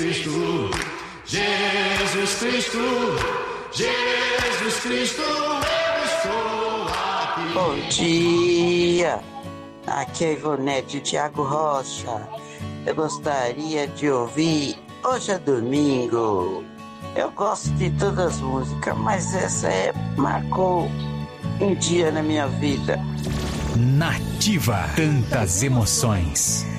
Cristo, Jesus Cristo, Jesus Cristo, eu estou aqui. Bom dia, aqui é Ivonete Thiago Rocha. Eu gostaria de ouvir Hoje é Domingo. Eu gosto de todas as músicas, mas essa marcou um dia na minha vida. Nativa, tantas emoções.